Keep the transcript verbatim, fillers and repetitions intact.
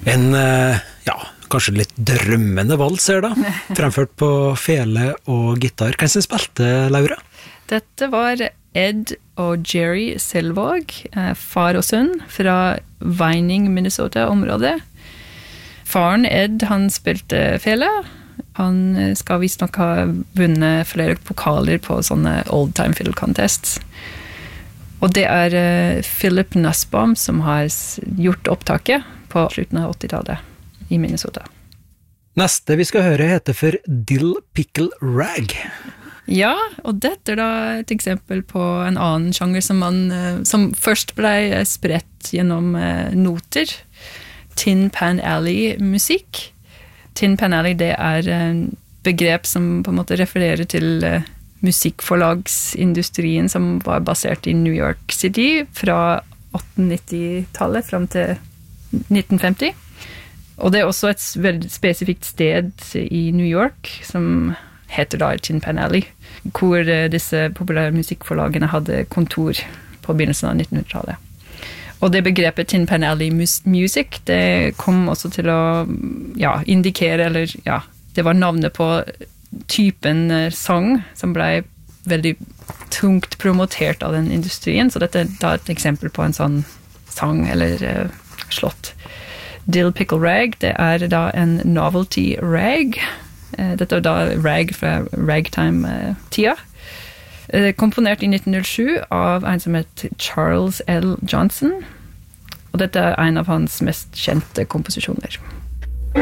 En, ja, kanskje litt drømmende vals her da, fremført på fele og gitar. Hvem som spilte, Laura? Dette var Ed og Jerry Selvåg, far og sønn fra Vining, Minnesota-området. Faren Ed, han spilte fele. Han skal visst nok ha vunnet flere pokaler på sånne old time fiddle contests. Og det er uh, Philip Nussbaum som har gjort opptaket på slutten av åttitallet i Minnesota. Neste vi skal høre heter for Dill Pickle Rag. Ja, og dette er da et eksempel på en annen sjanger som, man, uh, som først ble spredt gjennom uh, noter. Tin Pan Alley-musikk. Tin Pan Alley, det er en begrep som på en måte refererer til uh, musikkforlagsindustrien som var basert i New York City fra atten-nitti-tallet frem til nitten femti. Og det er også et veldig spesifikt sted i New York som heter da Tin Pan Alley, hvor disse populære musikkforlagene hadde kontor på begynnelsen av nittenhundretallet. Og det begrepet Tin Pan Alley Music, det kom også til å ja, indikere, eller ja, det var navnet på typen sang som ble veldig tungt promotert av den industrien, så dette er da et eksempel på en sånn sang eller uh, slått. Dill Pickle Rag, det er da en novelty rag. Uh, dette er da rag fra ragtime-tida. Uh, komponert i nitten null sju av en som heter Charles L. Johnson, og dette er en av hans mest kjente komposisjoner.